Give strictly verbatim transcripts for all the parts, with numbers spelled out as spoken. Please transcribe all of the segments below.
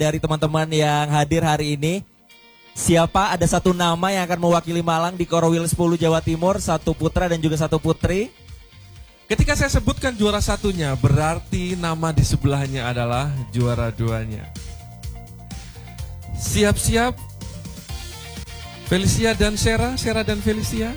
dari teman-teman yang hadir hari ini. Siapa? Ada satu nama yang akan mewakili Malang di Korwil sepuluh Jawa Timur, satu putra dan juga satu putri. Ketika saya sebutkan juara satunya, berarti nama di sebelahnya adalah juara duanya. Siap-siap, Felicia dan Sera, Sera dan Felicia.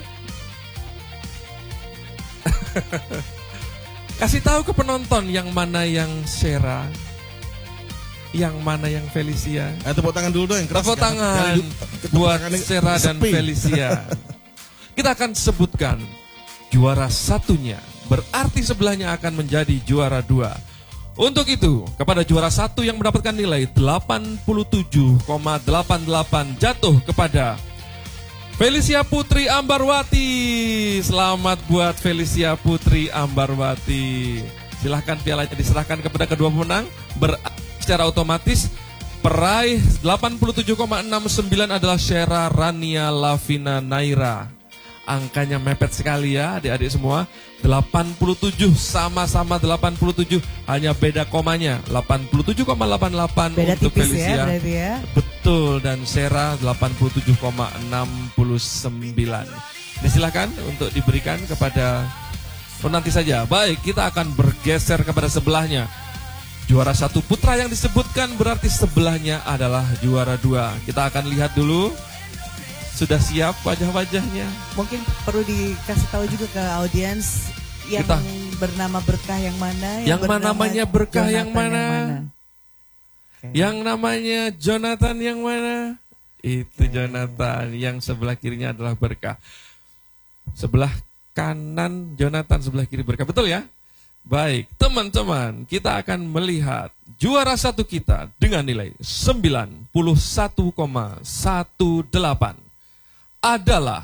Kasih tahu ke penonton yang mana yang Sera, yang mana yang Felicia. Eh, tepuk tangan dulu dong yang keras. Tepuk kan? tangan Jadi, buat tangan Sera dan sepi. Felicia. Kita akan sebutkan juara satunya, berarti sebelahnya akan menjadi juara dua. Untuk itu, kepada juara satu yang mendapatkan nilai delapan puluh tujuh koma delapan delapan jatuh kepada Felicia Putri Ambarwati. Selamat buat Felicia Putri Ambarwati. Silahkan pialanya diserahkan kepada kedua pemenang. Ber secara otomatis peraih delapan puluh tujuh koma enam sembilan adalah Sera Rania Lavina Naira. Angkanya mepet sekali ya adik-adik semua. delapan puluh tujuh sama-sama delapan puluh tujuh, hanya beda komanya. delapan puluh tujuh koma delapan delapan beda untuk tipis Felicia. Ya, berarti ya. Betul, dan Sera delapan puluh tujuh koma enam sembilan. Silakan untuk diberikan kepada penanti saja. Baik, kita akan bergeser kepada sebelahnya. Juara satu putra yang disebutkan berarti sebelahnya adalah juara dua. Kita akan lihat dulu. Sudah siap wajah-wajahnya? Mungkin perlu dikasih tahu juga ke audiens yang Kita. bernama Berkah yang mana? Yang bernama namanya Berkah Jonathan yang mana? Yang, mana? Okay. Yang namanya Jonathan yang mana? Itu Jonathan. Yang sebelah kirinya adalah Berkah. Sebelah kanan Jonathan, sebelah kiri Berkah. Betul ya? Baik, teman-teman, kita akan melihat juara satu kita dengan nilai sembilan puluh satu koma delapan belas adalah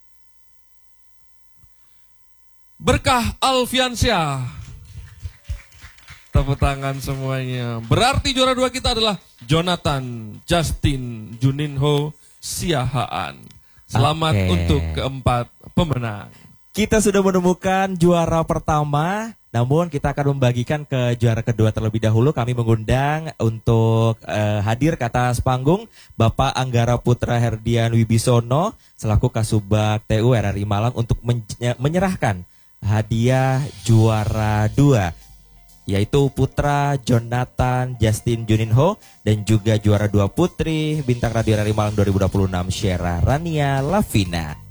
Berkah Alfiansyah. Tepuk tangan semuanya. Berarti juara dua kita adalah Jonathan Justin Juninho Siahaan. Selamat Oke. untuk keempat pemenang. Kita sudah menemukan juara pertama, namun kita akan membagikan ke juara kedua terlebih dahulu. Kami mengundang untuk uh, hadir ke atas panggung Bapak Anggara Putra Herdian Wibisono selaku Kasubag T U R R I Malang untuk men- menyerahkan hadiah juara dua, yaitu putra Jonathan Justin Juninho dan juga juara dua putri Bintang Radio R R I Malang dua ribu dua puluh enam Sera Rania Lavina.